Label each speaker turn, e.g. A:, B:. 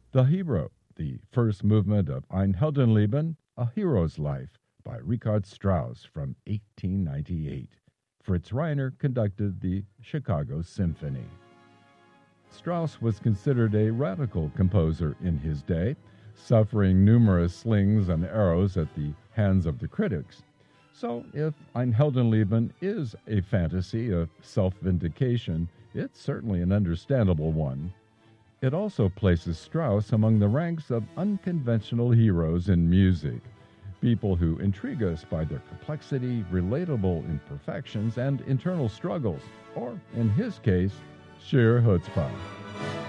A: The Hero, the first movement of Ein Heldenleben, A Hero's Life, by Richard Strauss from 1898. Fritz Reiner conducted the Chicago Symphony. Strauss was considered a radical composer in his day, suffering numerous slings and arrows at the hands of the critics. So, if Ein Heldenleben is a fantasy of self vindication, it's certainly an understandable one. It also places Strauss among the ranks of unconventional heroes in music, people who intrigue us by their complexity, relatable imperfections, and internal struggles, or, in his case, sheer chutzpah.